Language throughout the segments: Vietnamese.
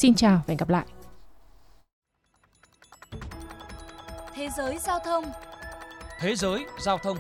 Xin chào và hẹn gặp lại. Thế giới giao thông. Thế giới giao thông.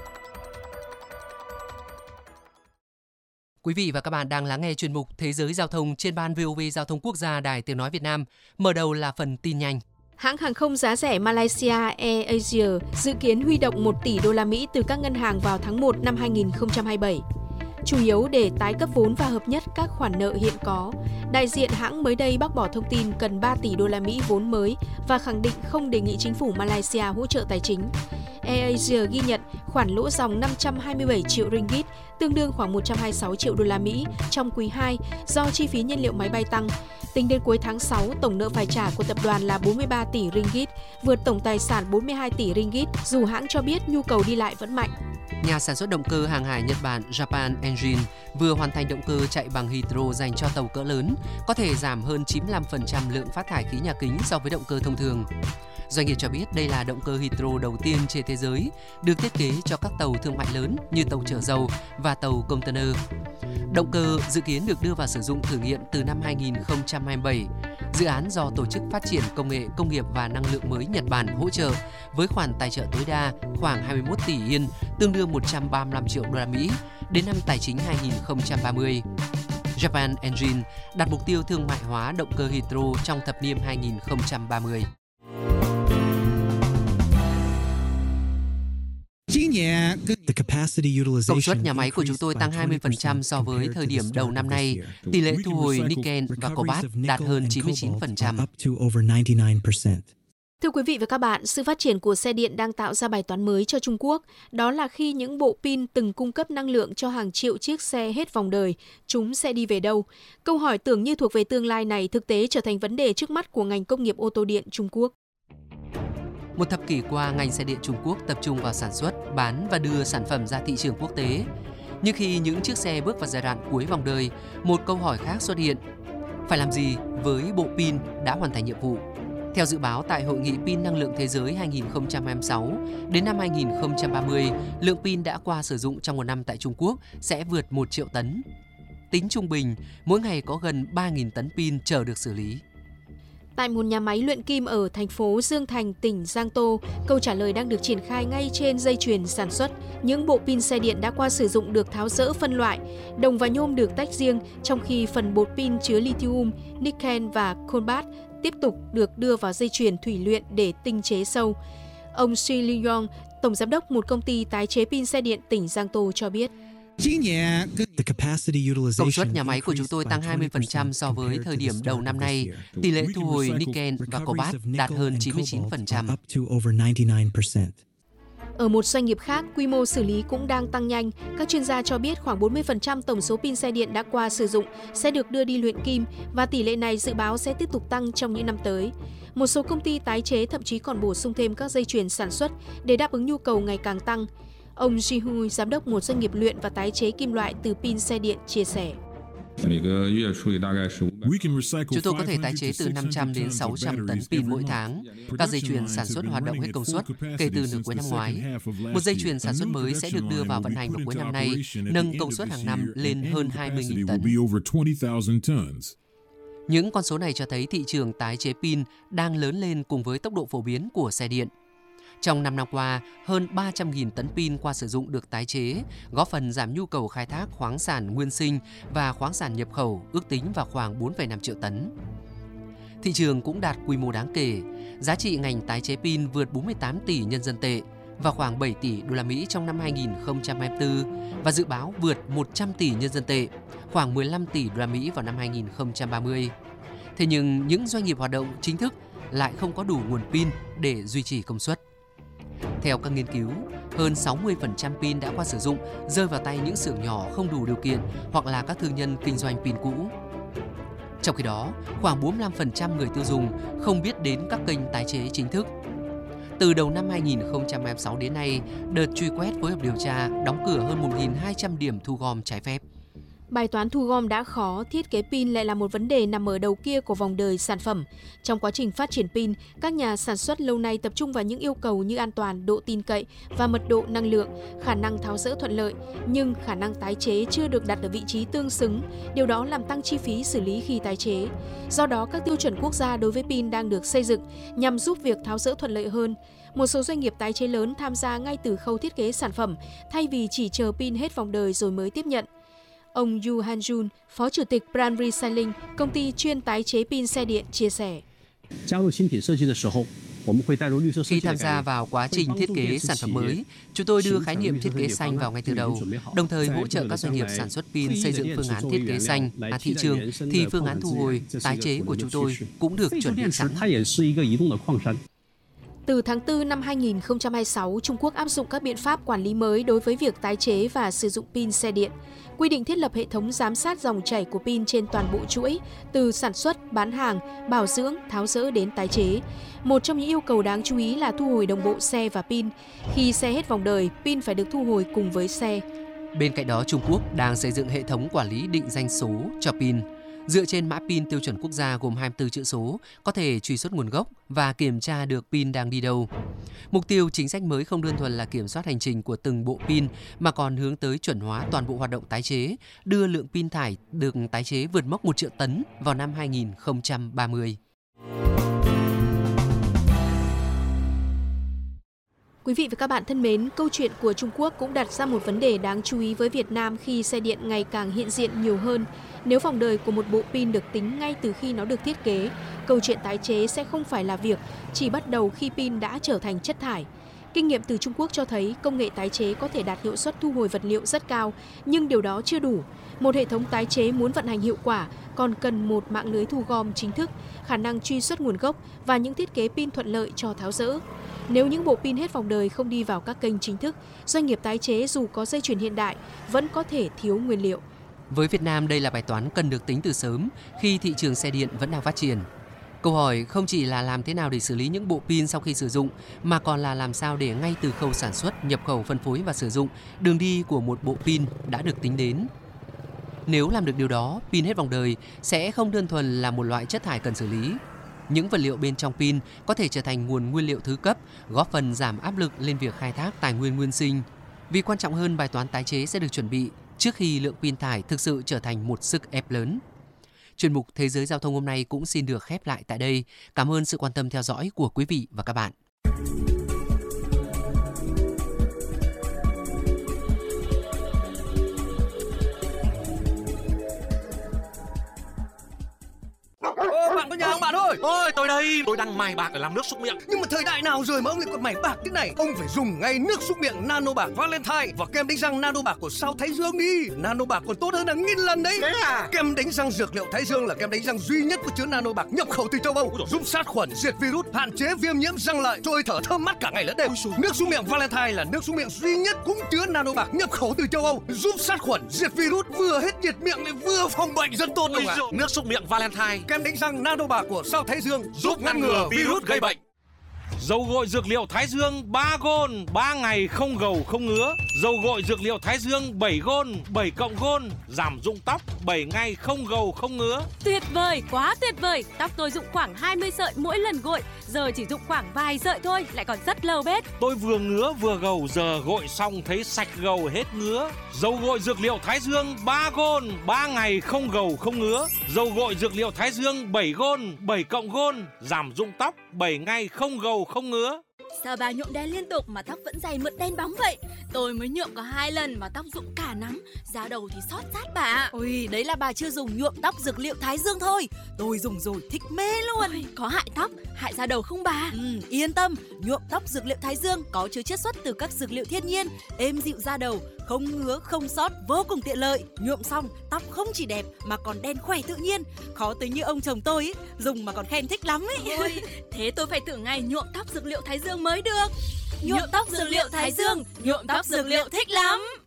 Quý vị và các bạn đang lắng nghe chuyên mục Thế giới giao thông trên ban VOV Giao thông Quốc gia Đài Tiếng nói Việt Nam. Mở đầu là phần tin nhanh. Hãng hàng không giá rẻ Malaysia AirAsia dự kiến huy động 1 tỷ đô la Mỹ từ các ngân hàng vào tháng 1 năm 2027. Chủ yếu để tái cấp vốn và hợp nhất các khoản nợ hiện có. Đại diện hãng mới đây bác bỏ thông tin cần 3 tỷ đô la Mỹ vốn mới và khẳng định không đề nghị chính phủ Malaysia hỗ trợ tài chính. AirAsia ghi nhận khoản lỗ ròng 527 triệu ringgit, tương đương khoảng 126 triệu đô la Mỹ trong quý 2 do chi phí nhiên liệu máy bay tăng. Tính đến cuối tháng 6, tổng nợ phải trả của tập đoàn là 43 tỷ ringgit, vượt tổng tài sản 42 tỷ ringgit, dù hãng cho biết nhu cầu đi lại vẫn mạnh. Nhà sản xuất động cơ hàng hải Nhật Bản Japan Engine vừa hoàn thành động cơ chạy bằng hydro dành cho tàu cỡ lớn, có thể giảm hơn 95% lượng phát thải khí nhà kính so với động cơ thông thường. Doanh nghiệp cho biết đây là động cơ hydro đầu tiên trên thế giới, được thiết kế cho các tàu thương mại lớn như tàu chở dầu và tàu container. Động cơ dự kiến được đưa vào sử dụng thử nghiệm từ năm 2027. Dự án do Tổ chức Phát triển Công nghệ Công nghiệp và Năng lượng mới Nhật Bản hỗ trợ với khoản tài trợ tối đa khoảng 21 tỷ yên, tương đương 135 triệu đô la Mỹ đến năm tài chính 2030. Japan Engine đặt mục tiêu thương mại hóa động cơ hydro trong thập niên 2030. Công suất nhà máy của chúng tôi tăng 20% so với thời điểm đầu năm nay. Tỷ lệ thu hồi Niken và Cobalt đạt hơn 99%. Thưa quý vị và các bạn, sự phát triển của xe điện đang tạo ra bài toán mới cho Trung Quốc. Đó là khi những bộ pin từng cung cấp năng lượng cho hàng triệu chiếc xe hết vòng đời, chúng sẽ đi về đâu? Câu hỏi tưởng như thuộc về tương lai này thực tế trở thành vấn đề trước mắt của ngành công nghiệp ô tô điện Trung Quốc. Một thập kỷ qua, ngành xe điện Trung Quốc tập trung vào sản xuất, bán và đưa sản phẩm ra thị trường quốc tế. Nhưng khi những chiếc xe bước vào giai đoạn cuối vòng đời, một câu hỏi khác xuất hiện. Phải làm gì với bộ pin đã hoàn thành nhiệm vụ? Theo dự báo tại Hội nghị pin năng lượng thế giới 2026, đến năm 2030, lượng pin đã qua sử dụng trong một năm tại Trung Quốc sẽ vượt 1 triệu tấn. Tính trung bình, mỗi ngày có gần 3.000 tấn pin chờ được xử lý. Tại một nhà máy luyện kim ở thành phố Dương Thành, tỉnh Giang Tô, câu trả lời đang được triển khai ngay trên dây chuyền sản xuất. Những bộ pin xe điện đã qua sử dụng được tháo dỡ phân loại, đồng và nhôm được tách riêng, trong khi phần bột pin chứa lithium, niken và cobalt tiếp tục được đưa vào dây chuyền thủy luyện để tinh chế sâu. Ông Shi Liyong, tổng giám đốc một công ty tái chế pin xe điện tỉnh Giang Tô cho biết. Công suất nhà máy của chúng tôi tăng 20% so với thời điểm đầu năm nay. Tỷ lệ thu hồi Niken và Cobalt đạt hơn 99%. Ở một doanh nghiệp khác, quy mô xử lý cũng đang tăng nhanh. Các chuyên gia cho biết khoảng 40% tổng số pin xe điện đã qua sử dụng sẽ được đưa đi luyện kim và tỷ lệ này dự báo sẽ tiếp tục tăng trong những năm tới. Một số công ty tái chế thậm chí còn bổ sung thêm các dây chuyền sản xuất để đáp ứng nhu cầu ngày càng tăng. Ông Ji Hui, giám đốc một doanh nghiệp luyện và tái chế kim loại từ pin xe điện, chia sẻ. Chúng tôi có thể tái chế từ 500 đến 600 tấn pin mỗi tháng. Các dây chuyền sản xuất hoạt động hết công suất kể từ nửa cuối năm ngoái. Một dây chuyền sản xuất mới sẽ được đưa vào vận hành vào cuối năm nay, nâng công suất hàng năm lên hơn 20.000 tấn. Những con số này cho thấy thị trường tái chế pin đang lớn lên cùng với tốc độ phổ biến của xe điện. Trong 5 năm qua, hơn 300.000 tấn pin qua sử dụng được tái chế, góp phần giảm nhu cầu khai thác khoáng sản nguyên sinh và khoáng sản nhập khẩu ước tính vào khoảng 4,5 triệu tấn. Thị trường cũng đạt quy mô đáng kể, giá trị ngành tái chế pin vượt 48 tỷ nhân dân tệ và khoảng 7 tỷ đô la Mỹ trong năm 2024 và dự báo vượt 100 tỷ nhân dân tệ, khoảng 15 tỷ đô la Mỹ vào năm 2030. Thế nhưng những doanh nghiệp hoạt động chính thức lại không có đủ nguồn pin để duy trì công suất. Theo các nghiên cứu, hơn 60% pin đã qua sử dụng rơi vào tay những xưởng nhỏ không đủ điều kiện hoặc là các thương nhân kinh doanh pin cũ. Trong khi đó, khoảng 45% người tiêu dùng không biết đến các kênh tái chế chính thức. Từ đầu năm 2026 đến nay, đợt truy quét phối hợp điều tra đóng cửa hơn 1.200 điểm thu gom trái phép. Bài toán thu gom đã khó, thiết kế pin lại là một vấn đề nằm ở đầu kia của vòng đời sản phẩm. Trong quá trình phát triển pin, các nhà sản xuất lâu nay tập trung vào những yêu cầu như an toàn, độ tin cậy và mật độ năng lượng, khả năng tháo dỡ thuận lợi, nhưng khả năng tái chế chưa được đặt ở vị trí tương xứng. Điều đó làm tăng chi phí xử lý khi tái chế. Do đó, các tiêu chuẩn quốc gia đối với pin đang được xây dựng nhằm giúp việc tháo dỡ thuận lợi hơn. Một số doanh nghiệp tái chế lớn tham gia ngay từ khâu thiết kế sản phẩm, thay vì chỉ chờ pin hết vòng đời rồi mới tiếp nhận. Ông Yu Han-jun, Phó Chủ tịch Brand Recycling, công ty chuyên tái chế pin xe điện, chia sẻ. Khi tham gia vào quá trình thiết kế sản phẩm mới, chúng tôi đưa khái niệm thiết kế xanh vào ngay từ đầu, đồng thời hỗ trợ các doanh nghiệp sản xuất pin xây dựng phương án thiết kế xanh. Thị trường thì phương án thu hồi, tái chế của chúng tôi cũng được chuẩn bị sẵn. Từ tháng 4 năm 2026, Trung Quốc áp dụng các biện pháp quản lý mới đối với việc tái chế và sử dụng pin xe điện. Quy định thiết lập hệ thống giám sát dòng chảy của pin trên toàn bộ chuỗi, từ sản xuất, bán hàng, bảo dưỡng, tháo dỡ đến tái chế. Một trong những yêu cầu đáng chú ý là thu hồi đồng bộ xe và pin. Khi xe hết vòng đời, pin phải được thu hồi cùng với xe. Bên cạnh đó, Trung Quốc đang xây dựng hệ thống quản lý định danh số cho pin. Dựa trên mã pin tiêu chuẩn quốc gia gồm 24 chữ số, có thể truy xuất nguồn gốc và kiểm tra được pin đang đi đâu. Mục tiêu chính sách mới không đơn thuần là kiểm soát hành trình của từng bộ pin, mà còn hướng tới chuẩn hóa toàn bộ hoạt động tái chế, đưa lượng pin thải được tái chế vượt mốc 1 triệu tấn vào năm 2030. Quý vị và các bạn thân mến, câu chuyện của Trung Quốc cũng đặt ra một vấn đề đáng chú ý với Việt Nam khi xe điện ngày càng hiện diện nhiều hơn. Nếu vòng đời của một bộ pin được tính ngay từ khi nó được thiết kế, câu chuyện tái chế sẽ không phải là việc chỉ bắt đầu khi pin đã trở thành chất thải. Kinh nghiệm từ Trung Quốc cho thấy công nghệ tái chế có thể đạt hiệu suất thu hồi vật liệu rất cao, nhưng điều đó chưa đủ. Một hệ thống tái chế muốn vận hành hiệu quả còn cần một mạng lưới thu gom chính thức, khả năng truy xuất nguồn gốc và những thiết kế pin thuận lợi cho tháo dỡ. Nếu những bộ pin hết vòng đời không đi vào các kênh chính thức, doanh nghiệp tái chế dù có dây chuyền hiện đại vẫn có thể thiếu nguyên liệu. Với Việt Nam, đây là bài toán cần được tính từ sớm khi thị trường xe điện vẫn đang phát triển. Câu hỏi không chỉ là làm thế nào để xử lý những bộ pin sau khi sử dụng, mà còn là làm sao để ngay từ khâu sản xuất, nhập khẩu, phân phối và sử dụng, đường đi của một bộ pin đã được tính đến. Nếu làm được điều đó, pin hết vòng đời sẽ không đơn thuần là một loại chất thải cần xử lý. Những vật liệu bên trong pin có thể trở thành nguồn nguyên liệu thứ cấp, góp phần giảm áp lực lên việc khai thác tài nguyên nguyên sinh. Vì quan trọng hơn, bài toán tái chế sẽ được chuẩn bị trước khi lượng pin thải thực sự trở thành một sức ép lớn. Chuyên mục Thế giới Giao thông hôm nay cũng xin được khép lại tại đây. Cảm ơn sự quan tâm theo dõi của quý vị và các bạn. Bạn có nhà không bạn ơi? Ôi tôi đây, tôi đang mài bạc để làm nước súc miệng. Nhưng mà thời đại nào rồi mà ông lại còn mài bạc thế này? Ông phải dùng ngay nước súc miệng Nano Bạc Valentine và kem đánh răng Nano Bạc của Sao Thái Dương đi. Nano Bạc còn tốt hơn hàng nghìn lần đấy. Thế à? Kem đánh răng dược liệu Thái Dương là kem đánh răng duy nhất có chứa Nano Bạc nhập khẩu từ châu Âu, giúp sát khuẩn, diệt virus, hạn chế viêm nhiễm răng lợi, trôi thở thơm mát cả ngày lẫn đêm. Nước súc miệng Valentine là nước súc miệng duy nhất cũng chứa Nano Bạc nhập khẩu từ châu Âu, giúp sát khuẩn, diệt virus, vừa hết nhiệt miệng lại vừa phòng bệnh rất tốt luôn ạ. Nước súc miệng Valentine, kem đánh răng Nano Bạc của Sao Thái Dương giúp ngăn ngừa virus gây bệnh. Dầu gội dược liệu Thái Dương 3 gôn, 3 ngày không gầu không ngứa. Dầu gội dược liệu Thái Dương 7 gôn, 7 cộng gôn, giảm rụng tóc 7 ngày không gầu không ngứa. Tuyệt vời, quá tuyệt vời. Tóc tôi rụng khoảng 20 sợi mỗi lần gội, giờ chỉ rụng khoảng vài sợi thôi, lại còn rất lâu bết. Tôi vừa ngứa vừa gầu, giờ gội xong thấy sạch gầu hết ngứa. Dầu gội dược liệu Thái Dương 3 gôn, 3 ngày không gầu không ngứa. Dầu gội dược liệu Thái Dương 7 gôn, 7 cộng gôn, giảm rụng tóc 7 ngày không gầu không ngứa. Sao bà nhuộm đen liên tục mà tóc vẫn dày mượt đen bóng vậy? Tôi mới nhuộm có 2 lần mà tóc rụng cả nắm, da đầu thì xót rát bà. Ôi, đấy là bà chưa dùng nhuộm tóc dược liệu Thái Dương thôi. Tôi dùng rồi thích mê luôn. Ôi, có hại tóc, hại da đầu không bà? Yên tâm, nhuộm tóc dược liệu Thái Dương có chứa chiết xuất từ các dược liệu thiên nhiên, êm dịu da đầu, không ngứa, không xót, vô cùng tiện lợi. Nhuộm xong, tóc không chỉ đẹp mà còn đen khỏe tự nhiên. Khó tới như ông chồng tôi ấy, dùng mà còn khen thích lắm ấy. Ôi, thế tôi phải thử ngày nhuộm tóc dược liệu Thái Dương mới được. Nhuộm tóc dược liệu Thái Dương, nhuộm tóc dược liệu thích lắm.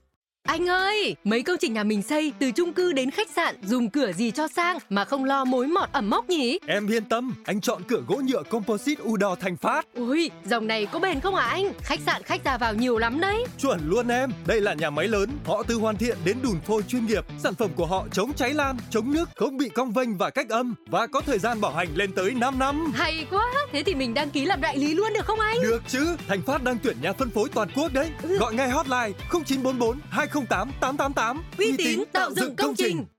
Anh ơi, mấy công trình nhà mình xây từ chung cư đến khách sạn dùng cửa gì cho sang mà không lo mối mọt ẩm mốc nhỉ? Em yên tâm, anh chọn cửa gỗ nhựa composite Udor Thành Phát. Ui, dòng này có bền không hả anh? Khách sạn khách ra vào nhiều lắm đấy. Chuẩn luôn em, đây là nhà máy lớn, họ từ hoàn thiện đến đùn phôi chuyên nghiệp. Sản phẩm của họ chống cháy lan, chống nước, không bị cong vênh và cách âm và có thời gian bảo hành lên tới 5 năm. Hay quá, thế thì mình đăng ký làm đại lý luôn được không anh? Được chứ, Thành Phát đang tuyển nhà phân phối toàn quốc đấy. Gọi ngay hotline 0944 208 888. Uy tín tạo dựng công trình.